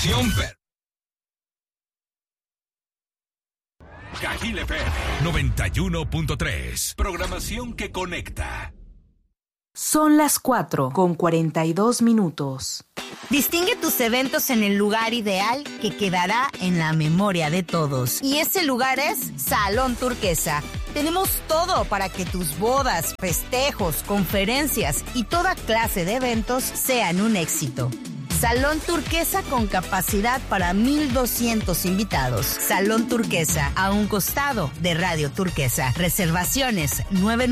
Estación Per. Cajil FM 91.3. Programación que conecta. Son las 4:42. Distingue tus eventos en el lugar ideal que quedará en la memoria de todos. Y ese lugar es Salón Turquesa. Tenemos todo para que tus bodas, festejos, conferencias y toda clase de eventos sean un éxito. Salón Turquesa con capacidad para 1,200 invitados. Salón Turquesa, a un costado de Radio Turquesa. Reservaciones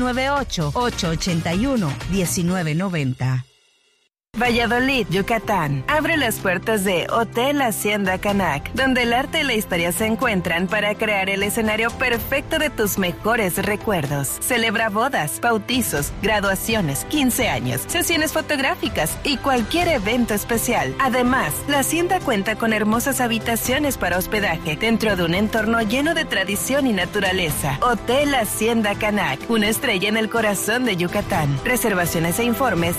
998-881-1990. Valladolid, Yucatán. Abre las puertas de Hotel Hacienda Canac, donde el arte y la historia se encuentran para crear el escenario perfecto de tus mejores recuerdos. Celebra bodas, bautizos, graduaciones, 15 años, sesiones fotográficas y cualquier evento especial. Además, la hacienda cuenta con hermosas habitaciones para hospedaje dentro de un entorno lleno de tradición y naturaleza. Hotel Hacienda Canac, una estrella en el corazón de Yucatán. Reservaciones e informes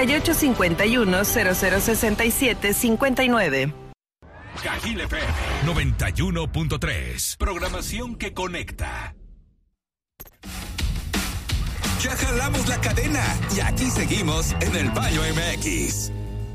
9851-0067-59. Cajil FM 91.3. Programación que conecta. Ya jalamos la cadena y aquí seguimos en el Baño MX.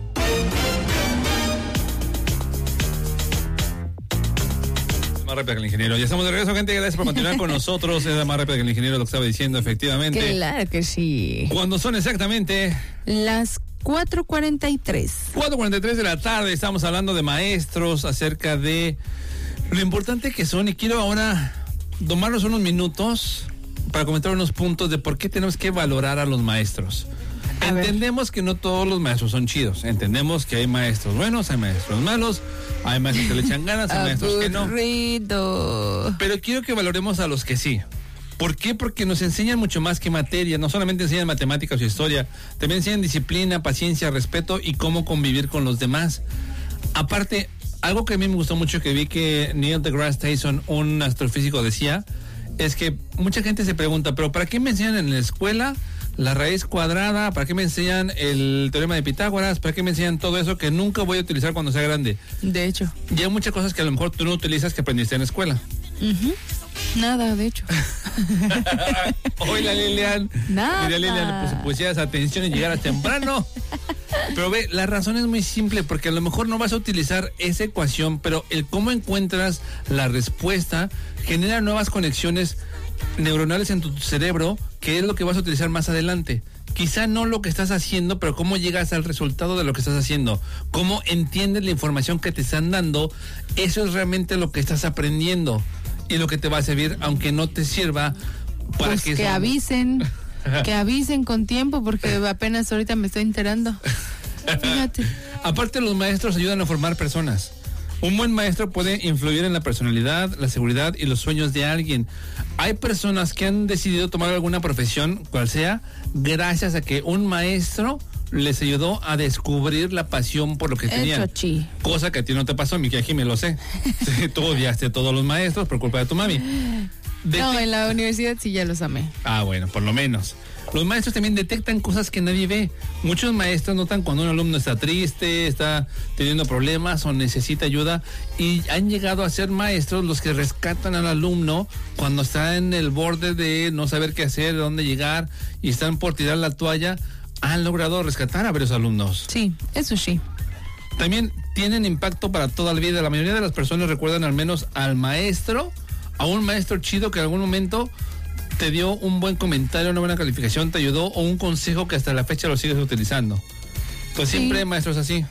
Más rápido que el ingeniero. Ya estamos de regreso, gente. Gracias por continuar con nosotros. Es más rápido que el ingeniero lo que estaba diciendo, efectivamente. Claro que sí. Cuando son exactamente las 4:43. 4:43 de la tarde. Estamos hablando de maestros, acerca de lo importante que son. Y quiero ahora tomarnos unos minutos para comentar unos puntos de por qué tenemos que valorar a los maestros. Entendemos que no todos los maestros son chidos. Entendemos que hay maestros buenos, hay maestros malos, hay maestros que le echan ganas, hay maestros que no. Pero quiero que valoremos a los que sí. ¿Por qué? Porque nos enseñan mucho más que materia. No solamente enseñan matemáticas o historia, también enseñan disciplina, paciencia, respeto y cómo convivir con los demás. Aparte, algo que a mí me gustó mucho que vi que Neil deGrasse Tyson, un astrofísico, decía, es que mucha gente se pregunta, ¿pero para qué me enseñan en la escuela la raíz cuadrada? ¿Para qué me enseñan el teorema de Pitágoras? ¿Para qué me enseñan todo eso que nunca voy a utilizar cuando sea grande? De hecho. Y hay muchas cosas que a lo mejor tú no utilizas que aprendiste en la escuela. Nada, de hecho. Hola, Lilian. Nada. Mira, Lilian, pues pusieras atención y llegaras temprano. Pero ve, la razón es muy simple, porque a lo mejor no vas a utilizar esa ecuación, pero el cómo encuentras la respuesta genera nuevas conexiones neuronales en tu cerebro, que es lo que vas a utilizar más adelante. Quizá no lo que estás haciendo, pero cómo llegas al resultado de lo que estás haciendo, cómo entiendes la información que te están dando. Eso es realmente lo que estás aprendiendo y lo que te va a servir, aunque no te sirva para pues que avisen con tiempo, porque apenas ahorita me estoy enterando. Fíjate. Aparte, los maestros ayudan a formar personas. Un buen maestro puede influir en la personalidad, la seguridad y los sueños de alguien. Hay personas que han decidido tomar alguna profesión, cual sea, gracias a que un maestro les ayudó a descubrir la pasión por lo que tenían. Cosa que a ti no te pasó, mi que me lo sé. Tú odiaste a todos los maestros por culpa de tu mami. No, en la universidad sí ya los amé. Ah, bueno, por lo menos. Los maestros también detectan cosas que nadie ve. Muchos maestros notan cuando un alumno está triste, está teniendo problemas o necesita ayuda, y han llegado a ser maestros los que rescatan al alumno cuando está en el borde de no saber qué hacer, de dónde llegar y están por tirar la toalla. Han logrado rescatar a varios alumnos. Sí, eso sí. También tienen impacto para toda la vida. La mayoría de las personas recuerdan al menos al maestro, a un maestro chido que en algún momento te dio un buen comentario, una buena calificación, te ayudó, o un consejo que hasta la fecha lo sigues utilizando. Pues sí. Siempre hay maestros así.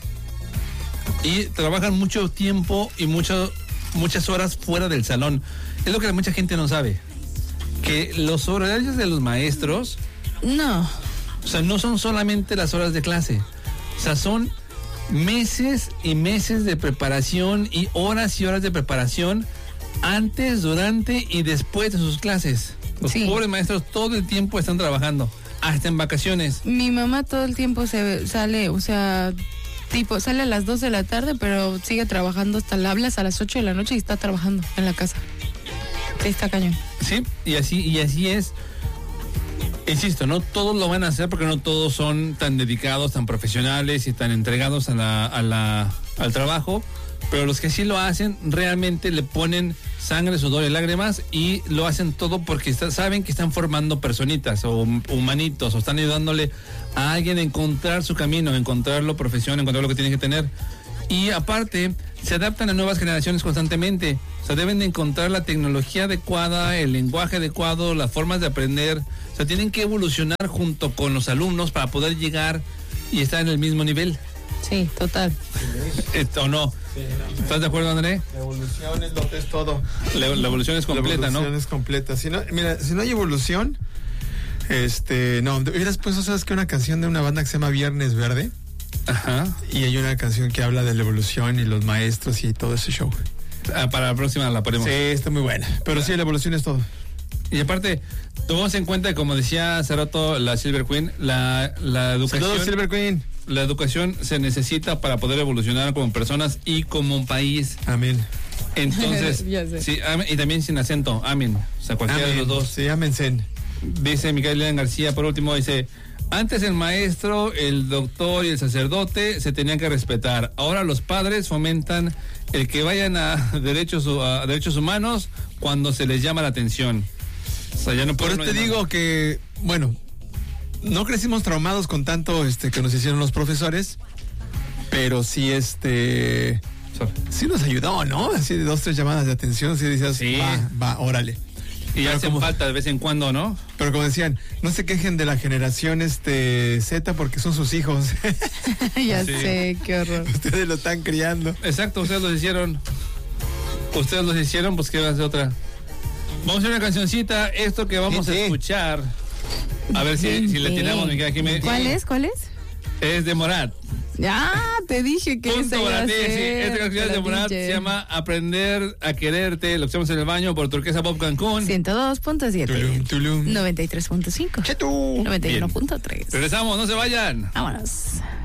Y trabajan mucho tiempo y muchas horas fuera del salón. Es lo que mucha gente no sabe. Que los horarios de los maestros... No. O sea, no son solamente las horas de clase. O sea, son meses y meses de preparación y horas de preparación antes, durante y después de sus clases. Los pobres maestros todo el tiempo están trabajando, hasta en vacaciones. Mi mamá todo el tiempo sale, o sea, tipo, sale a las 2 de la tarde, pero sigue trabajando hasta hablas a las 8 de la noche y está trabajando en la casa. Está cañón. Sí, y así es. Insisto, no todos lo van a hacer porque no todos son tan dedicados, tan profesionales y tan entregados al trabajo, pero los que sí lo hacen realmente le ponen sangre, sudor y lágrimas y lo hacen todo porque saben que están formando personitas o humanitos o están ayudándole a alguien a encontrar su camino, a encontrar la profesión, a encontrar lo que tienen que tener. Y aparte, se adaptan a nuevas generaciones constantemente. O sea, deben de encontrar la tecnología adecuada, el lenguaje adecuado, las formas de aprender. O sea, tienen que evolucionar junto con los alumnos para poder llegar y estar en el mismo nivel. Sí, total. ¿O no? ¿Estás de acuerdo, André? La evolución es lo que es todo. La evolución es completa, ¿no? La evolución es completa. Si no, mira, si no hay evolución, no, hubieras puesto, ¿sabes qué? Una canción de una banda que se llama Viernes Verde. Ajá. Y hay una canción que habla de la evolución y los maestros y todo ese show. Para la próxima la ponemos. Sí, está muy buena. Pero sí, la evolución es todo. Y aparte, tomamos en cuenta, como decía hace rato la Silver Queen, la educación. Saludos, Silver Queen. La educación se necesita para poder evolucionar como personas y como un país. Amén. Entonces, Ya sé. sí, y también sin acento, amén. O sea, cualquiera de los dos. Sí, amencen. Dice Miguel León García, por último, dice: antes el maestro, el doctor y el sacerdote se tenían que respetar. Ahora los padres fomentan el que vayan a derechos humanos cuando se les llama la atención. O sea, ya no Por eso te digo que, bueno, no crecimos traumados con tanto que nos hicieron los profesores, pero sí sí nos ayudó, ¿no? Así de 2, 3 llamadas de atención, sí decías, Sí. va, órale. Y Pero hacen falta de vez en cuando, ¿no? Pero como decían, no se quejen de la generación Z porque son sus hijos. Ya Sí. sé, qué horror. Ustedes lo están criando. Exacto, ustedes los hicieron, pues que va a ser otra. Vamos a hacer una cancioncita, esto que vamos a escuchar. A ver si le tiramos, mi querida Jimé. ¿Cuál es? Es de Morat. Ya, te dije que esa Punto iba para a ti, sí. ser. Esta canción Te de la Morat pinche. se llama Aprender a Quererte. Lo hacemos en el baño por Turquesa Pop Cancún. 102.7. Tulum, tulum. 93.5. Chetu. 91.3. Regresamos, no se vayan. Vámonos.